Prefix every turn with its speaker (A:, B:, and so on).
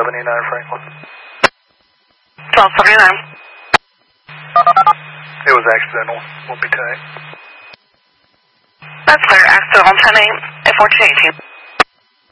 A: 1279 Franklin.
B: 1279.
A: It was accidental. Won't be tagged.
B: That's clear. Accidental 10-8 at 1418.